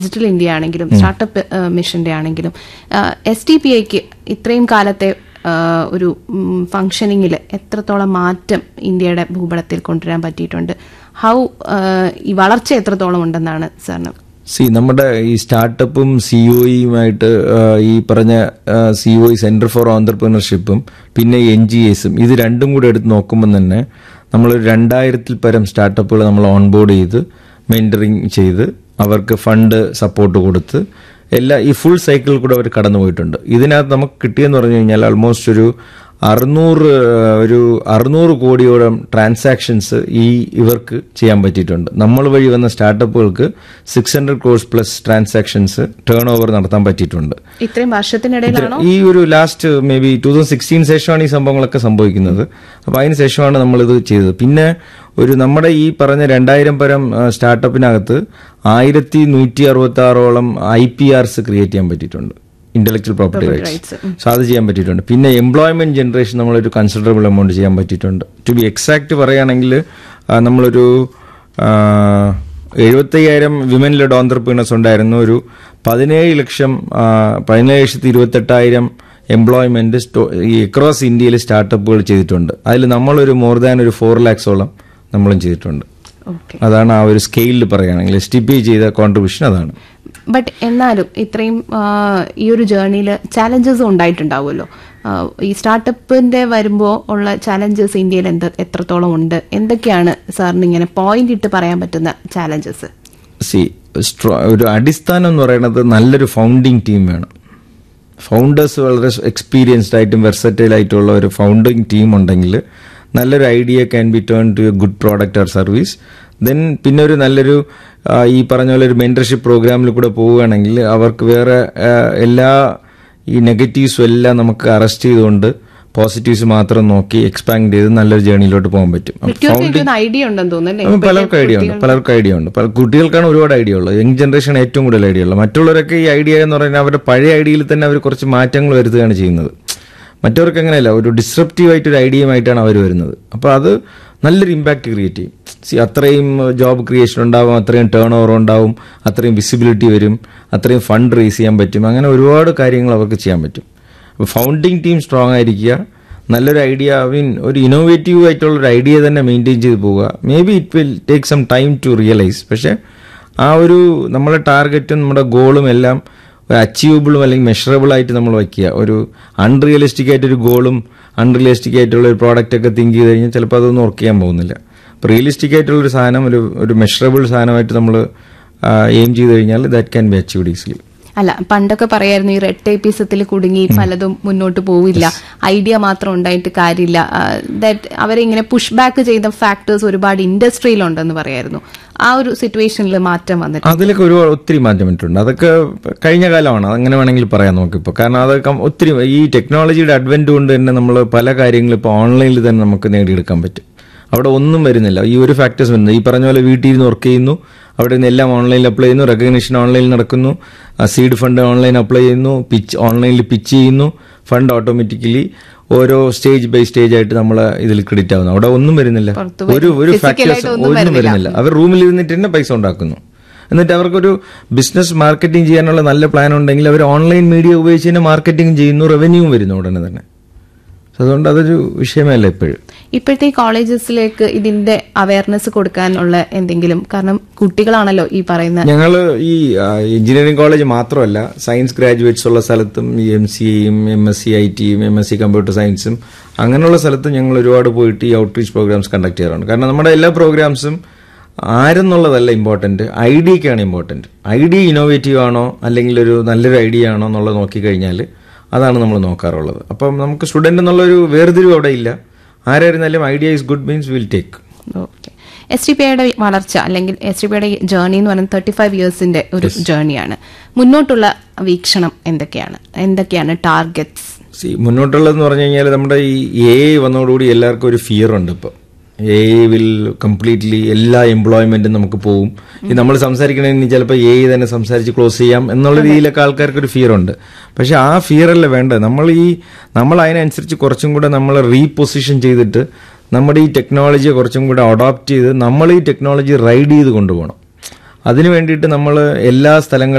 Digital India ആണെങ്കിലും startup മിഷന്റെ ആണെങ്കിലും STPIക്ക് ഇത്രയും കാലത്തെ ഒരു ഫംഗ്ഷനിങ്ങിൽ എത്രത്തോളം മാറ്റം ഇന്ത്യയുടെ ഭൂപടത്തിൽ കൊണ്ടുവരാൻ പറ്റിയിട്ടുണ്ട്? ഈ വളർച്ച എത്രത്തോളം ഉണ്ടെന്നാണ് സാറിന്? നമ്മുടെ ഈ സ്റ്റാർട്ടപ്പും COEയുമായിട്ട് ഈ പറഞ്ഞ COE സെന്റർ ഫോർ ഓൺട്രപ്രണർഷിപ്പും പിന്നെ NGAസും ഇത് രണ്ടും കൂടെ എടുത്ത് നോക്കുമ്പോൾ തന്നെ നമ്മൾ 2000-ൽ പരം സ്റ്റാർട്ടപ്പുകൾ നമ്മൾ ഓൺബോർഡ് ചെയ്ത് മെന്ററിങ് ചെയ്ത് അവർക്ക് ഫണ്ട് സപ്പോർട്ട് കൊടുത്ത് ഈ ഫുൾ സൈക്കിൾ കൂടെ അവർ കടന്നു പോയിട്ടുണ്ട്. ഇതിനകത്ത് നമുക്ക് കിട്ടിയെന്ന് പറഞ്ഞു കഴിഞ്ഞാൽ ആൾമോസ്റ്റ് ഒരു 600 കോടിയോളം ട്രാൻസാക്ഷൻസ് ഇവർക്ക് ചെയ്യാൻ പറ്റിയിട്ടുണ്ട്. നമ്മൾ വഴി വന്ന സ്റ്റാർട്ടപ്പുകൾക്ക് 600 crores plus transactions turn over നടത്താൻ പറ്റിയിട്ടുണ്ട്. ഇത്രയും വർഷത്തിനിടയിലാണോ? ഈ ഒരു ലാസ്റ്റ് മേ ബി 2016 ശേഷമാണ് ഈ സംഭവങ്ങളൊക്കെ സംഭവിക്കുന്നത്. അപ്പൊ അതിന് ശേഷമാണ് നമ്മളിത് ചെയ്തത്. പിന്നെ നമ്മുടെ ഈ പറഞ്ഞ 2000 പരം സ്റ്റാർട്ടപ്പിനകത്ത് 1166ഓളം IPRs ക്രിയേറ്റ് ചെയ്യാൻ പറ്റിയിട്ടുണ്ട്, ഇന്റലക്ച്വൽ പ്രോപ്പർട്ടി റൈറ്റ്സ്. സോ അത് ചെയ്യാൻ പറ്റിയിട്ടുണ്ട്. പിന്നെ എംപ്ലോയ്മെന്റ് ജനറേഷൻ നമ്മളൊരു കൺസിഡറബിൾ എമൗണ്ട് ചെയ്യാൻ പറ്റിയിട്ടുണ്ട്. ടു ബി എക്സാക്ട് പറയുകയാണെങ്കിൽ നമ്മളൊരു 75,000 വിമൻ ലെഡ് ഓൺട്രപ്രീനേഴ്സ് ഉണ്ടായിരുന്നു. ഒരു 17,28,000 എംപ്ലോയ്മെന്റ് ഈ അക്രോസ് ഇന്ത്യയിൽ സ്റ്റാർട്ടപ്പുകൾ ചെയ്തിട്ടുണ്ട്. അതിൽ നമ്മളൊരു മോർ ദാൻ ഒരു 4 lakhsഓളം നമ്മളും ചെയ്തിട്ടുണ്ട്. അതാണ് ആ ഒരു സ്കെയിലിൽ പറയുകയാണെങ്കിൽ STPI ചെയ്ത കോൺട്രിബ്യൂഷൻ അതാണ്. ബട്ട് എന്നാലും ഇത്രയും ഈ ഒരു ജേർണിയിൽ ചാലഞ്ചസ് ഉണ്ടായിട്ടുണ്ടാവുമല്ലോ. ഈ സ്റ്റാർട്ടപ്പിന്റെ വരുമ്പോൾ ഉള്ള ചാലഞ്ചസ് ഇന്ത്യയിൽ എത്രത്തോളം ഉണ്ട്? എന്തൊക്കെയാണ് സാറിന് ഇങ്ങനെ പോയിന്റ് ഇട്ട് പറയാൻ പറ്റുന്ന ചാലഞ്ചസ്? ഒരു അടിസ്ഥാനം എന്ന് പറയുന്നത് നല്ലൊരു ഫൗണ്ടിങ് ടീം വേണം. ഫൗണ്ടേഴ്സ് വളരെ എക്സ്പീരിയൻസ്ഡ് ആയിട്ടും വെർസറ്റൈൽ ആയിട്ടുള്ള ഒരു ഫൗണ്ടിങ് ടീം ഉണ്ടെങ്കിൽ നല്ലൊരു idea can be turn to A good product or service. Then പിന്നെ ഒരു നല്ലൊരു ഈ പറഞ്ഞ പോലെ ഒരു മെന്റർഷിപ്പ് പ്രോഗ്രാമിൽ കൂടെ പോവുകയാണെങ്കിൽ അവർക്ക് വേറെ എല്ലാ ഈ നെഗറ്റീവ്സും എല്ലാം നമുക്ക് അറസ്റ്റ് ചെയ്തുകൊണ്ട് പോസിറ്റീവ്സ് മാത്രം നോക്കി എക്സ്പാൻഡ് ചെയ്ത് നല്ലൊരു ജേർണിയിലോട്ട് പോകാൻ പറ്റും. പലർക്കും ഐഡിയ ഉണ്ട്. കുട്ടികൾക്കാണ് ഒരുപാട് ഐഡിയ ഉള്ളത്. യങ് ജനറേഷൻ ഏറ്റവും കൂടുതൽ ഐഡിയ ഉള്ളത്. മറ്റുള്ളവരൊക്കെ ഈ ഐഡിയ എന്ന് പറഞ്ഞാൽ അവരുടെ പഴയ ഐഡിയയിൽ തന്നെ അവർ കുറച്ച് മാറ്റങ്ങൾ വരുത്തുകയാണ് ചെയ്യുന്നത്. മറ്റവർക്ക് അങ്ങനെയല്ല, ഒരു ഡിസ്റപ്റ്റീവ് ആയിട്ടൊരു ഐഡിയയുമായിട്ടാണ് അവർ വരുന്നത്. അപ്പോൾ അത് നല്ലൊരു ഇമ്പാക്ട് ക്രിയേറ്റ് ചെയ്യും. അത്രയും ജോബ് ക്രിയേഷൻ ഉണ്ടാവും, അത്രയും ടേൺ ഓവർ ഉണ്ടാവും, അത്രയും വിസിബിലിറ്റി വരും, അത്രയും ഫണ്ട് റേസ് ചെയ്യാൻ പറ്റും. അങ്ങനെ ഒരുപാട് കാര്യങ്ങൾ അവർക്ക് ചെയ്യാൻ പറ്റും. അപ്പോൾ ഫൗണ്ടിങ് ടീം സ്ട്രോങ് ആയിരിക്കുക, നല്ലൊരു ഐഡിയ ഒരു ഇന്നോവേറ്റീവ് ആയിട്ടുള്ളൊരു ഐഡിയ തന്നെ മെയിൻറ്റെയിൻ ചെയ്ത് പോവുക. May be it will take some time to realise. പക്ഷേ ആ ഒരു നമ്മുടെ ടാർഗറ്റും നമ്മുടെ ഗോളും എല്ലാം അച്ചീവബിളും അല്ലെങ്കിൽ മെഷറബിൾ ആയിട്ട് നമ്മൾ വയ്ക്കുക. ഒരു അൺറിയലിസ്റ്റിക് ആയിട്ടൊരു ഗോളും അൺറിയലിസ്റ്റിക് ആയിട്ടുള്ള ഒരു പ്രോഡക്റ്റ് ഒക്കെ തിങ്ക് ചെയ്ത് കഴിഞ്ഞാൽ ചിലപ്പോൾ അതൊന്നും വർക്ക് ചെയ്യാൻ പോകുന്നില്ല. അപ്പോൾ റിയലിസ്റ്റിക് ആയിട്ടുള്ളൊരു സാധനം ഒരു മെഷറബിൾ സാധനമായിട്ട് നമ്മൾ എയിം ചെയ്ത് കഴിഞ്ഞാൽ that can be achieved easily. അല്ല, പണ്ടൊക്കെ പറയായിരുന്നു ഈ റെഡ് ടേപ്പിസത്തിൽ കുടുങ്ങി പലതും മുന്നോട്ട് പോവില്ല, ഐഡിയ മാത്രം ഉണ്ടായിട്ട് കാര്യമില്ല. അവരെ ഇങ്ങനെ പുഷ് ബാക്ക് ചെയ്ത ഫാക്ടേഴ്സ് ഒരുപാട് ഇൻഡസ്ട്രിയിലുണ്ടെന്ന് പറയായിരുന്നു. ആ ഒരു സിറ്റുവേഷനിൽ മാറ്റം വന്നിട്ട് അതിലൊക്കെ ഒത്തിരി മാറ്റം വന്നിട്ടുണ്ട്. അതൊക്കെ കഴിഞ്ഞ കാലമാണ്, അങ്ങനെ വേണമെങ്കിൽ പറയാം നമുക്കിപ്പോൾ. കാരണം അതൊക്കെ ഒത്തിരി ഈ ടെക്നോളജിയുടെ അഡ്വന്റ് കൊണ്ട് തന്നെ നമ്മൾ പല കാര്യങ്ങളും ഇപ്പോൾ ഓൺലൈനിൽ തന്നെ നമുക്ക് നേടിയെടുക്കാൻ പറ്റും. അവിടെ ഒന്നും വരുന്നില്ല, ഈ ഒരു ഫാക്ടേഴ്സ് വരുന്നത്. ഈ പറഞ്ഞ പോലെ വീട്ടിൽ ഇരുന്ന് വർക്ക് ചെയ്യുന്നു, അവിടെ നിന്ന് എല്ലാം ഓൺലൈനിൽ അപ്ലൈ ചെയ്യുന്നു, റെക്കഗ്നിഷൻ ഓൺലൈനിൽ നടക്കുന്നു, സീഡ് ഫണ്ട് ഓൺലൈൻ അപ്ലൈ ചെയ്യുന്നു, ഓൺലൈനിൽ പിച്ച് ചെയ്യുന്നു, ഫണ്ട് ഓട്ടോമാറ്റിക്കലി ഓരോ സ്റ്റേജ് ബൈ സ്റ്റേജ് ആയിട്ട് നമ്മൾ ഇതിൽ ക്രെഡിറ്റ് ആവുന്നു. അവിടെ ഒന്നും വരുന്നില്ല, ഒരു ഫാക്ടേഴ്സ് ഒന്നും വരുന്നില്ല. അവർ റൂമിൽ ഇരുന്നിട്ട് തന്നെ പൈസ ഉണ്ടാക്കുന്നു. എന്നിട്ട് അവർക്കൊരു ബിസിനസ് മാർക്കറ്റിംഗ് ചെയ്യാനുള്ള നല്ല പ്ലാൻ ഉണ്ടെങ്കിൽ അവർ ഓൺലൈൻ മീഡിയ ഉപയോഗിച്ച് തന്നെ മാർക്കറ്റിംഗ് ചെയ്യുന്നു, റവന്യൂ വരുന്നു ഉടനെ തന്നെ. അതുകൊണ്ട് അതൊരു വിഷയമല്ല ഇപ്പോഴത്തെ കോളേജസിലേക്ക് ഇതിന്റെ അവയർനെസ് കൊടുക്കാനുള്ള എന്തെങ്കിലും, കാരണം കുട്ടികളാണല്ലോ ഈ പറയുന്ന. ഞങ്ങൾ ഈ എഞ്ചിനീയറിംഗ് കോളേജ് മാത്രമല്ല, സയൻസ് ഗ്രാജുവേറ്റ്സ് ഉള്ള സ്ഥലത്തും ഈ MCAയും MSc ITയും MSc കമ്പ്യൂട്ടർ സയൻസും അങ്ങനെയുള്ള സ്ഥലത്തും ഞങ്ങൾ ഒരുപാട് പോയിട്ട് ഈ ഔട്ട്റീച്ച് പ്രോഗ്രാംസ് കണ്ടക്ട് ചെയ്യാറുണ്ട്. കാരണം നമ്മുടെ എല്ലാ പ്രോഗ്രാംസും ആരെന്നുള്ളതല്ല ഇമ്പോർട്ടന്റ്, ഐഡിയക്കാണ് ഇമ്പോർട്ടന്റ്. ഐഡിയ ഇന്നോവേറ്റീവ് ആണോ അല്ലെങ്കിൽ ഒരു നല്ലൊരു ഐഡിയ ആണോ എന്നുള്ളത് നോക്കിക്കഴിഞ്ഞാൽ അതാണ് നമ്മൾ നോക്കാറുള്ളത്. അപ്പം നമുക്ക് സ്റ്റുഡന്റ് എന്നുള്ളൊരു വേർതിരിവ് അവിടെ ഇല്ല. ആരായിരുന്നാലും idea is good means will take. STPIയുടെ വളർച്ച അല്ലെങ്കിൽ STPIയുടെ ജേർണി എന്ന് പറയുന്നത് 35 yearsന്റെ ഒരു ജേർണിയാണ്. മുന്നോട്ടുള്ള വീക്ഷണം എന്തൊക്കെയാണ് ടാർഗറ്റ്സ്? മുന്നോട്ടുള്ളതെന്ന് പറഞ്ഞു കഴിഞ്ഞാൽ നമ്മുടെ ഈ AI വന്നതോടുകൂടി എല്ലാവർക്കും ഒരു ഫിയർ ഉണ്ട്. ഇപ്പോൾ AI വിൽ കംപ്ലീറ്റ്ലി എല്ലാ എംപ്ലോയ്മെന്റും നമുക്ക് പോകും. ഈ നമ്മൾ സംസാരിക്കണമെങ്കിൽ ചിലപ്പോൾ AI തന്നെ സംസാരിച്ച് ക്ലോസ് ചെയ്യാം എന്നുള്ള രീതിയിലൊക്കെ ആൾക്കാർക്ക് ഒരു ഫിയർ ഉണ്ട്. പക്ഷെ ആ ഫിയർ അല്ല വേണ്ടത്. നമ്മൾ അതിനനുസരിച്ച് കുറച്ചും കൂടെ നമ്മൾ റീപൊസിഷൻ ചെയ്തിട്ട് നമ്മുടെ ഈ ടെക്നോളജിയെ കുറച്ചും കൂടെ അഡോപ്റ്റ് ചെയ്ത് നമ്മൾ ഈ ടെക്നോളജി റൈഡ് ചെയ്ത് കൊണ്ടുപോകണം. അതിനു വേണ്ടിയിട്ട് നമ്മൾ എല്ലാ സ്ഥലങ്ങളിലും